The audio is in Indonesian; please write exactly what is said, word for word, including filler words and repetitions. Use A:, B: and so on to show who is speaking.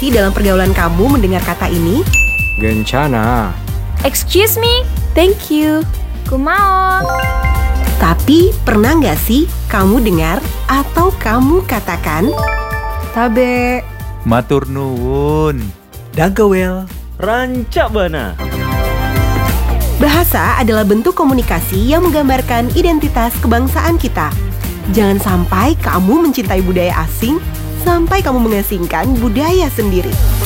A: sih dalam pergaulan kamu mendengar kata ini?
B: Gencana.
C: Excuse me,
A: Thank you.
C: kumaha.
A: Tapi pernah nggak sih kamu dengar atau kamu katakan
B: Tabe.
D: Matur nuwun.
B: Dagawel.
E: Rancak bana.
A: bahasa adalah bentuk komunikasi yang menggambarkan identitas kebangsaan kita. Jangan sampai kamu mencintai budaya asing sampai kamu mengasingkan budaya sendiri.